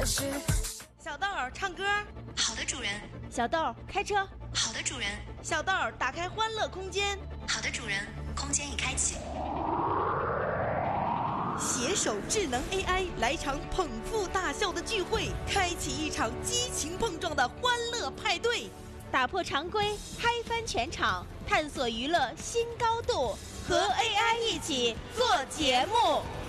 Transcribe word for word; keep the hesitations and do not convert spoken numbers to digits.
事。 小豆儿唱歌， 好的，主人。 小豆儿开车， 好的，主人。 小豆儿打开欢乐空间， 好的，主人。空间已开启。 携手智能 A I 来场捧腹大笑的聚会，开启一场激情碰撞的欢乐派对， 打破常规，嗨翻全场，探索娱乐新高度，和 A I 一起做节目。